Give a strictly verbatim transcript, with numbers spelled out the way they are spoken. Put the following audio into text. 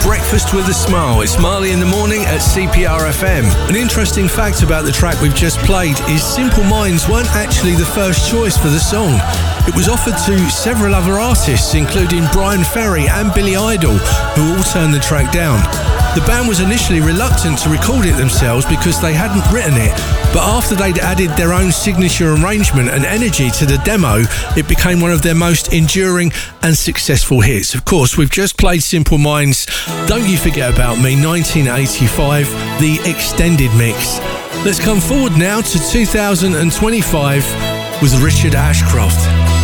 Breakfast with a Smile. It's Marley in the Morning at C P R F M. An interesting fact about the track we've just played is Simple Minds weren't actually the first choice for the song. It was offered to several other artists, including Brian Ferry and Billy Idol, who all turned the track down. The band was initially reluctant to record it themselves because they hadn't written it, but after they'd added their own signature arrangement and energy to the demo, it became one of their most enduring and successful hits. Of course, we've just played Simple Minds' Don't You Forget About Me, nineteen eighty-five, the extended mix. Let's come forward now to two thousand twenty-five with Richard Ashcroft.